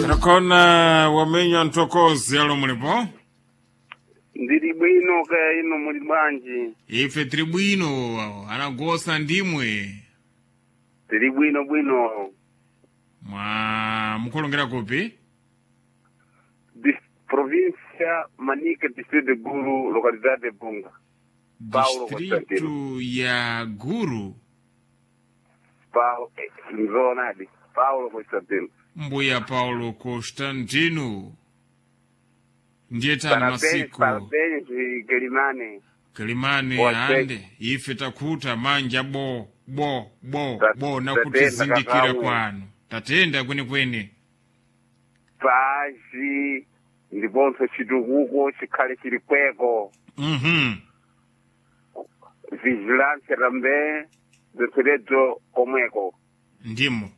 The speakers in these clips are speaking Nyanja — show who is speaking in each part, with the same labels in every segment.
Speaker 1: Trakona wamenya ntokozi alo mulipo?
Speaker 2: Ndiri bwino kaya ino muli bwanji?
Speaker 1: Ife tiri bwino, anagosa ndimwe.
Speaker 2: Tiri bwino.
Speaker 1: Mukulongera kupi?
Speaker 2: Província Manica, distrito de Guru, localidade de Bunga. Paulo
Speaker 1: Distrito ya Guru.
Speaker 2: Zonadi. Paulo Constantino.
Speaker 1: Mbuya Paulo Constantino. Ndiye tani masiku.
Speaker 2: Parabéns,
Speaker 1: Kelimane
Speaker 2: Boa
Speaker 1: ande. Ife takuta manja bo na
Speaker 2: Tatenda
Speaker 1: kutizindikira
Speaker 2: kakamu.
Speaker 1: kwanu. Tatenda kweni.
Speaker 2: Paji, ndiponso chitukuko chikhale chili kweko. Vigilância também, dentro komweko.
Speaker 1: Ndimo.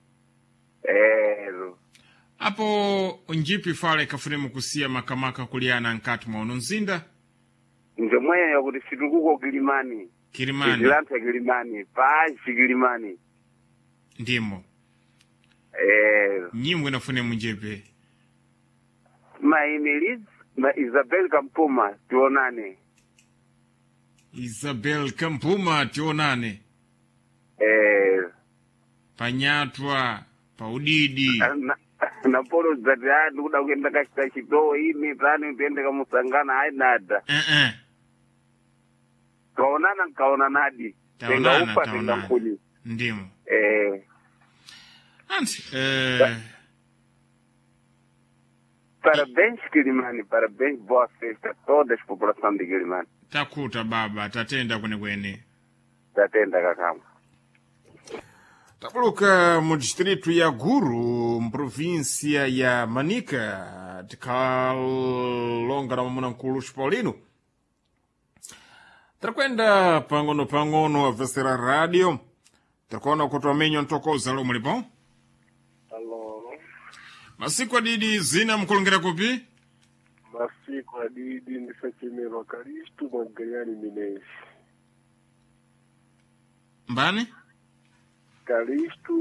Speaker 1: Apo njipi fale kafune kusia makamaka kuliana nkati mwaono nzinda?
Speaker 2: Njomweyo kuti chitukuko Kilimani.
Speaker 1: Kilimani.
Speaker 2: Vigilância Kilimani. Paji Kilimani.
Speaker 1: Ndimo. Nyimwe nafune munjepe.
Speaker 2: Ma Isabel Kampuma, tionane.
Speaker 1: Isabel Kampuma tionane. Panyatwa, paudidi.
Speaker 2: Na polo zati kuda kuyenda kachita chitowo imi tani utende kamusangana hai nada. Kaonana nadi. Tenga upa tenga mkuli.
Speaker 1: Ndimo. Anti,
Speaker 2: Parabéns, Kilimani, parabéns, boa festa a toda a população de Kilimani.
Speaker 1: Takuta baba, tatenda kweni.
Speaker 2: Tatenda kakama.
Speaker 1: Tapuluka mu distrito ya Guru, província ya Manica, tikalonga na mamuna nkulu Paulino. Trakwenda pangono avesera radio. Trakona kutuamenyo ntokoza lo mulipo?
Speaker 3: Alô.
Speaker 1: Masiku adidi zina mkulongera kupi?
Speaker 3: Masiku adidi ndisachemelo Kalisto Magariani Minesi.
Speaker 1: Mbani?
Speaker 3: Kalisto